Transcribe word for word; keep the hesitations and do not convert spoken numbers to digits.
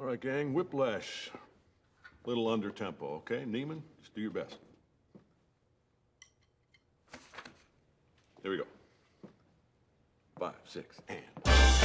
right, gang, Whiplash. Little under tempo, okay? Neiman, just do your best. Here we go. Five, six, and...